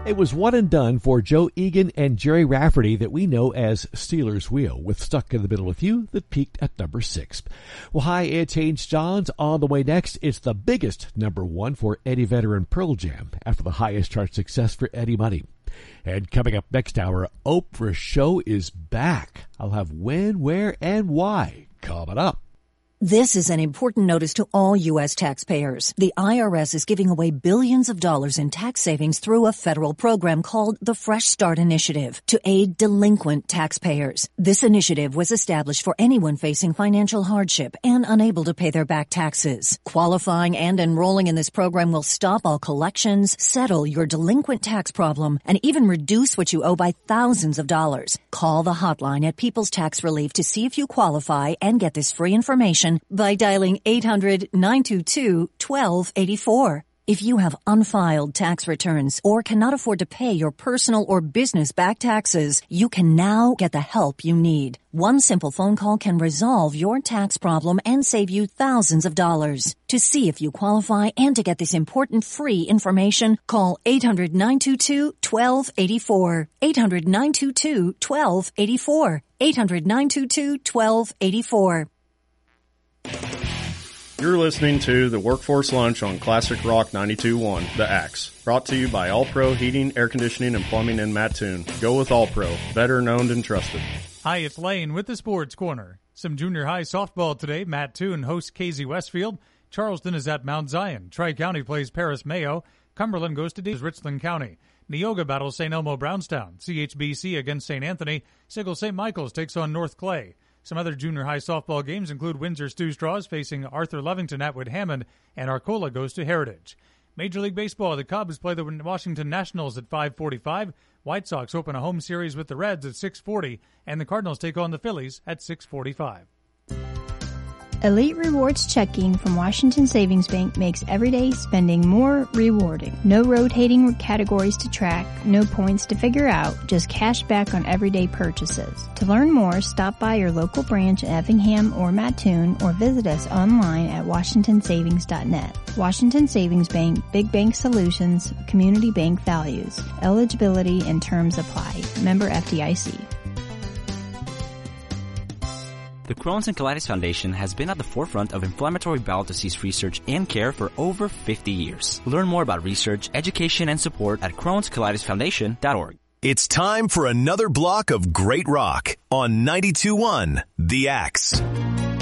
It was one and done for Joe Egan and Jerry Rafferty that we know as Steelers Wheel, with Stuck in the Middle with You that peaked at number 6. Well, hi, it's Haynes Johns. On the way next, it's the biggest number 1 for Eddie Vedder and Pearl Jam after the highest chart success for Eddie Money. And coming up next hour, Oprah's show is back. I'll have when, where, and why coming up. This is an important notice to all U.S. taxpayers. The IRS is giving away billions of dollars in tax savings through a federal program called the Fresh Start Initiative to aid delinquent taxpayers. This initiative was established for anyone facing financial hardship and unable to pay their back taxes. Qualifying and enrolling in this program will stop all collections, settle your delinquent tax problem, and even reduce what you owe by thousands of dollars. Call the hotline at People's Tax Relief to see if you qualify and get this free information by dialing 800-922-1284. If you have unfiled tax returns or cannot afford to pay your personal or business back taxes, you can now get the help you need. One simple phone call can resolve your tax problem and save you thousands of dollars. To see if you qualify and to get this important free information, call 800-922-1284. 800-922-1284. 800-922-1284. You're listening to the Workforce Lunch on Classic Rock 92.1, The Axe. Brought to you by All Pro Heating, Air Conditioning, and Plumbing in Mattoon. Go with All Pro, better known and trusted. Hi, it's Lane with the Sports Corner. Some junior high softball today. Mattoon hosts Casey Westfield. Charleston is at Mount Zion. Tri-County plays Paris Mayo. Cumberland goes to Richland County. Neoga battles St. Elmo Brownstown. CHBC against St. Anthony. Sigel St. Michael's takes on North Clay. Some other junior high softball games include Windsor Stew Straws facing Arthur Levington Atwood Hammond, and Arcola goes to Heritage. Major League Baseball, the Cubs play the Washington Nationals at 5:45. White Sox open a home series with the Reds at 6:40, and the Cardinals take on the Phillies at 6:45. Elite Rewards checking from Washington Savings Bank makes everyday spending more rewarding. No rotating categories to track, no points to figure out, just cash back on everyday purchases. To learn more, stop by your local branch in Effingham or Mattoon or visit us online at washingtonsavings.net. Washington Savings Bank, Big Bank Solutions, Community Bank Values. Eligibility and terms apply. Member FDIC. The Crohn's and Colitis Foundation has been at the forefront of inflammatory bowel disease research and care for over 50 years. Learn more about research, education, and support at Crohn'sColitisFoundation.org. It's time for another block of great rock on 92.1 The Axe.